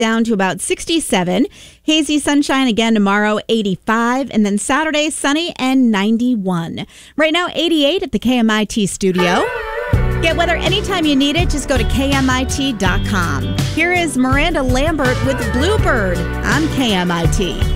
down to about 67. Hazy sunshine again tomorrow, 85. And then Saturday, sunny and 91. Right now, 88 at the KMIT studio. Get weather anytime you need it. Just go to KMIT.com. Here is Miranda Lambert with Bluebird on KMIT.